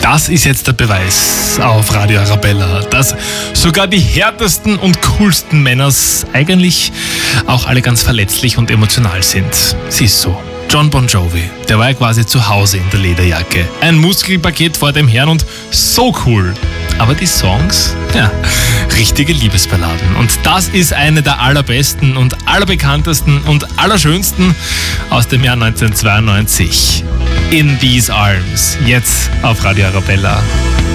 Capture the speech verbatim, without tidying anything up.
Das ist jetzt der Beweis auf Radio Arabella, dass sogar die härtesten und coolsten Männers eigentlich auch alle ganz verletzlich und emotional sind. Siehst so. John Bon Jovi, der war ja quasi zu Hause in der Lederjacke. Ein Muskelpaket vor dem Herrn und so cool. Aber die Songs, ja, richtige Liebesballaden. Und das ist eine der allerbesten und allerbekanntesten und allerschönsten aus dem Jahr neunzehnhundertzweiundneunzig. In These Arms, jetzt auf Radio Arabella.